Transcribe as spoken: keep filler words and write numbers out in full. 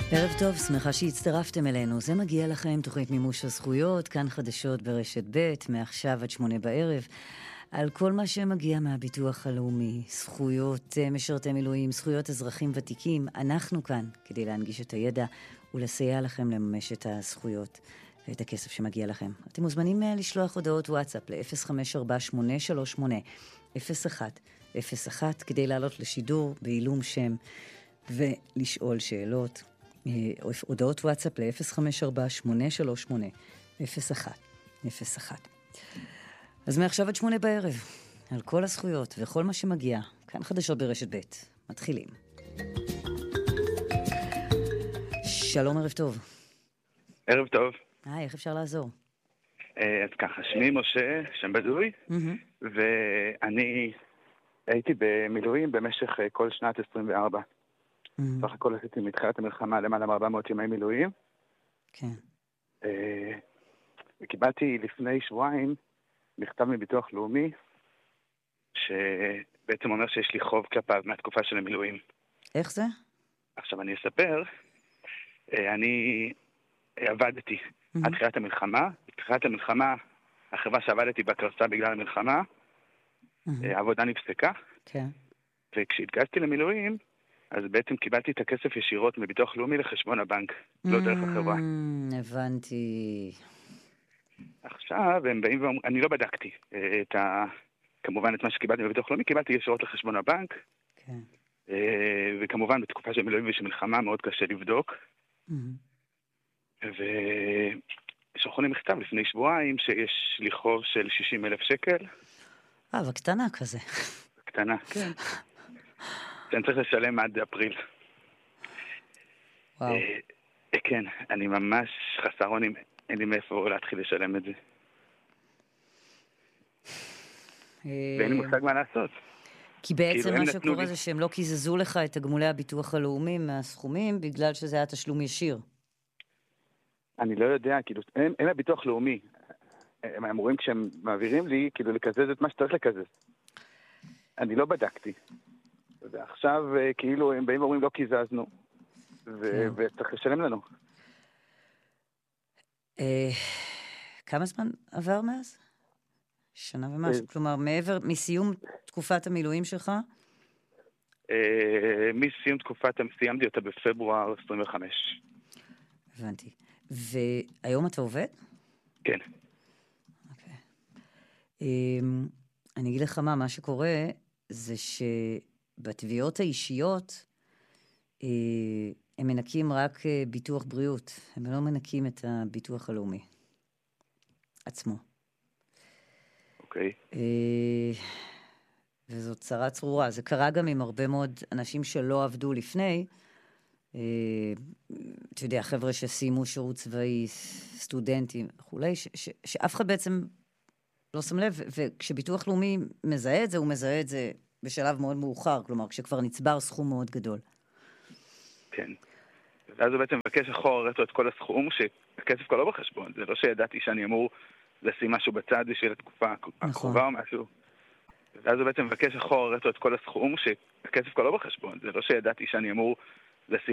ערב טוב, שמחה שהצטרפתם אלינו. זה מגיע לכם, תוכנית מימוש הזכויות, כאן חדשות ברשת ב', מעכשיו עד שמונה בערב, על כל מה שמגיע מהביטוח הלאומי, זכויות משרתי מילואים, זכויות אזרחים ותיקים. אנחנו כאן כדי להנגיש את הידע ולסייע לכם לממש את הזכויות ואת הכסף שמגיע לכם. אתם מוזמנים לשלוח הודעות וואטסאפ ל-אפס חמש ארבע שמונה שלוש שמונה אפס אחת אפס אחת כדי לעלות לשידור בעילום שם ולשאול שאלות. הודעות וואטסאפ ל-אפס חמש ארבע שמונה שלוש שמונה אפס אחת אפס אחת. אז מעכשיו עד שמונה בערב, על כל הזכויות וכל מה שמגיע, כאן חדשות ברשת ב', מתחילים. שלום, ערב טוב. ערב טוב. היי, איך אפשר לעזור? אז ככה, שמי משה, שם בדוי, ואני הייתי במילואים במשך כל שנת עשרים וארבע. סך הכל עשיתי מתחילת המלחמה למעלה מ-ארבע מאות ימי מילואים. כן. וקיבלתי לפני שבועיים מכתב מביטוח לאומי, שבעצם אומר שיש לי חוב כלפיו מהתקופה של המילואים. איך זה? עכשיו אני אספר, אני עבדתי עד תחילת המלחמה. בתחילת המלחמה, החברה שעבדתי בה קרסה בגלל המלחמה, העבודה נפסקה. כן. וכשהתגייסתי למילואים, אז בעצם קיבלתי את הכסף ישירות מביטוח לאומי לחשבון הבנק, לא דרך החברה. הבנתי. עכשיו, הם באים ואומרים, אני לא בדקתי את ה... כמובן את מה שקיבלתי מביטוח לאומי, קיבלתי ישירות לחשבון הבנק. כן. וכמובן בתקופה של מילואים ושל מלחמה מאוד קשה לבדוק. ושלחו לי מכתב לפני שבועיים שיש לי חוב של שישים אלף שקל. אה, וקטנה כזה. קטנה, כן. שאני צריך לשלם עד אפריל. וואו. כן, אני ממש חסר אונים, אין לי מאיפה להתחיל לשלם את זה. ואין לי מושג מה לעשות. כי בעצם מה שקורה זה שהם לא קיזזו לך את תגמולי הביטוח הלאומי מהסכומים, בגלל שזה היה תשלום ישיר. אני לא יודע, כאילו, אין הביטוח לאומי. הם אמורים כשהם מעבירים לי, כאילו, לקזז את מה שצריך לקזז. אני לא בדקתי. ועכשיו, כאילו, הם באים ואומרים, לא קיזזנו. וצריך לשלם לנו. כמה זמן עבר מאז? שנה ומשהו. כלומר, מעבר, מסיום תקופת המילואים שלך? מסיום תקופת, סיימתי אותה בפברואר עשרים וחמש. הבנתי. והיום אתה עובד? כן. אוקיי. אני אגיד לך מה, מה שקורה זה שבתביעות האישיות הם מנקים רק ביטוח בריאות. הם לא מנקים את הביטוח הלאומי עצמו. אוקיי. וזאת צרה צרורה. זה קרה גם עם הרבה מאוד אנשים שלא עבדו לפני. אתה יודע, חבר'ה שסיימו שירות צבאי, סטודנטים וכולי, שאף אחד בעצם לא שם לב, וכשביטוח לאומי מזהה את זה, הוא מזהה את זה בשלב מאוד מאוחר, כלומר, כשכבר נצבר סכום מאוד גדול. כן. ואז הוא בעצם מבקש אחורה רטו את כל הסכום, שהכסף כבר לא בחשבון. זה לא שידעתי שאני אמור לשים משהו בצד בשביל התקופה הקרובה או משהו. ואז הוא בעצם מבקש אחורה רטו את כל הסכום, שהכסף כבר לא בחשבון. זה לא שידעתי שאני אמור